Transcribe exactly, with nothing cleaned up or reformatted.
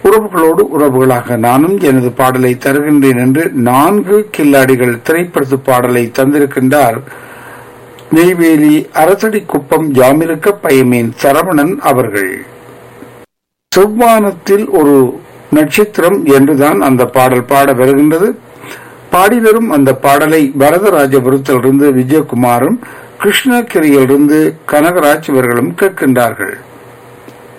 உறவுகளோடு உறவுகளாக நானும் எனது பாடலை தருகின்றேன் என்று நான்கு கில்லாடிகள் திரைப்படத்து பாடலை தந்திருக்கின்றார் நெய்வேலி அரசடி குப்பம் ஜாமிருக்க பயமேன் சரவணன் அவர்கள். செவ்வானத்தில் ஒரு நட்சத்திரம் என்றுதான் அந்த பாடல் பாட வருகின்றது. பாடி வரும் அந்த பாடலை வரதராஜபுரத்திலிருந்து விஜயகுமாரும் கிருஷ்ணகிரியிலிருந்து கனகராஜ் இவர்களும் கேட்கின்றார்கள்.